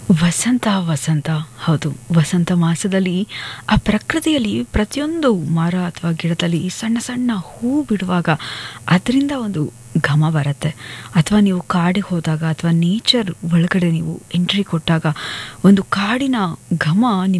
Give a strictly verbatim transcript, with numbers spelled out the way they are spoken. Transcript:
ವಸಂತ ವಸಂತ ಹೌದು, ವಸಂತ ಮಾಸದಲ್ಲಿ ಆ ಪ್ರಕೃತಿಯಲ್ಲಿ ಪ್ರತಿಯೊಂದು ಮರ ಅಥವಾ ಗಿಡದಲ್ಲಿ ಸಣ್ಣ ಸಣ್ಣ ಹೂ ಬಿಡುವಾಗ ಅದರಿಂದ ಒಂದು ಘಮ ಬರುತ್ತೆ. ಅಥವಾ ನೀವು ಕಾಡಿಗೆ ಹೋದಾಗ ಅಥವಾ ನೇಚರ್ ಒಳಗಡೆ ನೀವು ಎಂಟ್ರಿ ಕೊಟ್ಟಾಗ ಒಂದು ಕಾಡಿನ ಘಮ